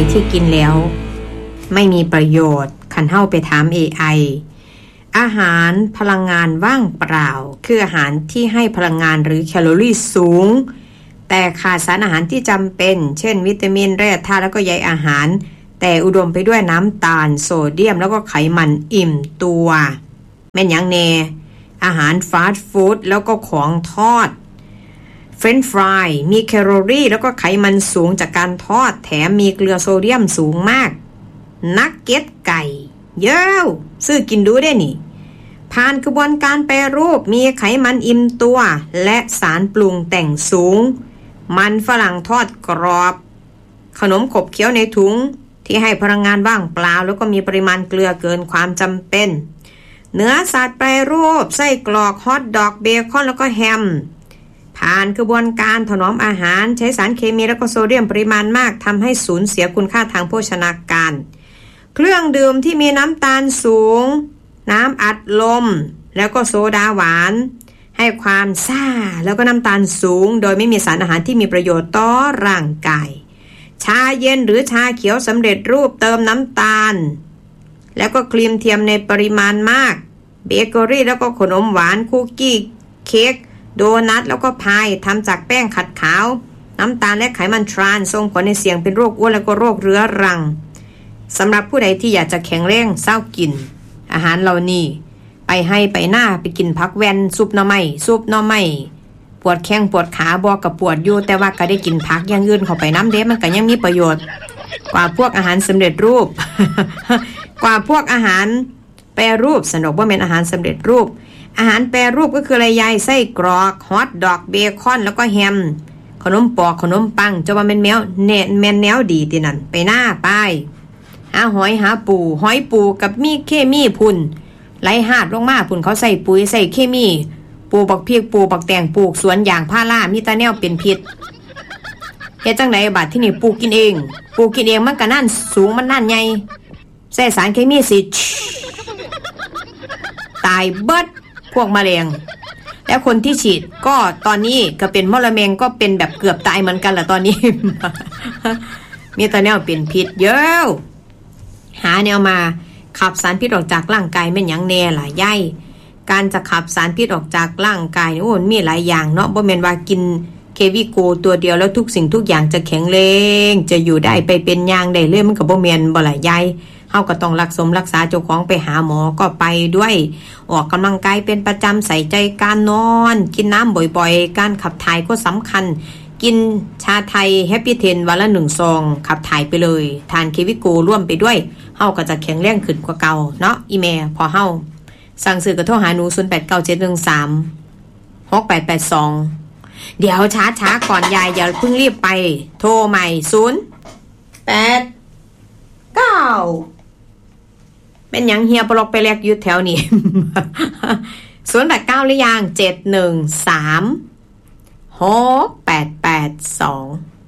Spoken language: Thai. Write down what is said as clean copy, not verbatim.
ที่กินแล้วไม่มีประโยชน์คันเฮาไปถาม AI อาหารพลังงานว่างเปล่าคืออาหารที่ให้พลังงานหรือแคลอรี่สูงแต่ขาดสารอาหารที่จำเป็นเช่นวิตามินแร่ธาตุแล้วก็ใยอาหารแต่อุดมไปด้วยน้ำตาลโซเดียมแล้วก็ไขมันอิ่มตัวแม่นหยังแน่อาหารฟาสต์ฟู้ดแล้วก็ของทอดเฟรนช์ฟรายมีแคลอรี่แล้วก็ไขมันสูงจากการทอดแถมมีเกลือโซเดียมสูงมากนักเก็ตไก่เย้วซื้อกินดูได้นี่ผ่านกระบวนการแปรรูปมีไขมันอิ่มตัวและสารปรุงแต่งสูงมันฝรั่งทอดกรอบขนมขบเคี้ยวในถุงที่ให้พลังงานว่างเปล่าแล้วก็มีปริมาณเกลือเกินความจำเป็นเนื้อสัตว์แปรรูปไส้กรอกฮอทดอกเบคอนแล้วก็แฮมผ่านกระบวนการถนอมอาหารใช้สารเคมีแล้วก็โซเดียมปริมาณมากทำให้สูญเสียคุณค่าทางโภชนาการเครื่องดื่มที่มีน้ำตาลสูงน้ำอัดลมแล้วก็โซดาหวานให้ความซ่าแล้วก็น้ำตาลสูงโดยไม่มีสารอาหารที่มีประโยชน์ต่อร่างกายชาเย็นหรือชาเขียวสำเร็จรูปเติมน้ำตาลแล้วก็ครีมเทียมในปริมาณมากเบเกอรี่แล้วก็ขนมหวานคุกกี้เค้กโดนัทแล้วก็พายทำจากแป้งขัดขาวน้ำตาลและไขมันทรานส่งผลในเสี่ยงเป็นโรคอ้วนแล้วก็โรคเรื้อรังสำหรับผู้ใดที่อยากจะแข็งแรงเศร้ากินอาหารเหล่านี้ไปให้ไปหน้าไปกินผักแวนซุปหน่อไม้ปวดแข้งปวดขาบ่กับปวดอยู่แต่ว่าก็ได้กินผักอย่างอื่นเข้าไปน้ำเด้มันก็ยังมีประโยชน์กว่าพวกอาหารสำเร็จรูป กว่าพวกอาหารแปรรูปสนุกว่าเป็นอาหารสำเร็จรูปอาหารแปรรูปก็คืออะไรยายไส้กรอกฮอทดอกเบคอนแล้วก็แฮมขนมปอกขนมปังจะว่าเป็นแมนแนวดีตินั่นไปหน้าป้ายหาหอยหาปูหอยปูกับมีเคมีพุ่นไหลหาดลงมาพุ่นเขาใส่ปุ๋ยใส่เคมีปูบักเพียกปูบักแตงปลูกสวนยางพารามีตาแนวเป็นพิษเฮ็ดจังไดบัดที่นี่ปลูกกินเองมันก็นั่นสูงมันนั่นใหญ่ใส่สารเคมีสิตายเบิดพวกแมลงแล้วคนที่ฉีดก็ตอนนี้ก็เป็นมะละแมงก็เป็นแบบเกือบตายเหมือนกันแหละตอนนี้ มีตาแนวเป็นพิษเยอะหาแนวมาขับสารพิษออกจากร่างกายแม่นหยังแน่ล่ะยายการจะขับสารพิษออกจากร่างกายโอ้มีหลายอย่างเนาะบ่แม่นว่ากินเควิโกตัวเดียวแล้วทุกสิ่งทุกอย่างจะแข็งแรงจะอยู่ได้ไปเป็นอย่างได้เลยมันก็บ่แม่นบ่ล่ะยายเฮาก็ต้องรักษาเจ้าของไปหาหมอก็ไปด้วยออกกำลังกายเป็นประจำใส่ใจการนอนกินน้ำบ่อยๆการขับถ่ายก็สำคัญกินชาไทยแฮปปี้เทนวันละ1ซองขับถ่ายไปเลยทานเควิโกร่วมไปด้วยเฮาก็จะแข็งแรงขึ้นกว่าเก่าเนาะอีแม่พอเฮาสั่งซื้อก็โทรหาหนู0897136882เดี๋ยวช้าก่อนยายอย่าเพิ่งรีบไปโทรใหม่089เป็นหยังเฮียปลอกไปแลกอยู่แถวนี้ 089หรือยัง7136882